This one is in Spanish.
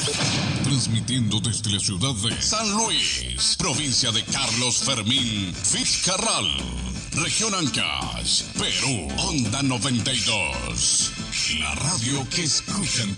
Transmitiendo desde la ciudad de San Luis, provincia de Carlos Fermín Fitzcarral, región Ancash, Perú, Onda 92. La radio que escuchan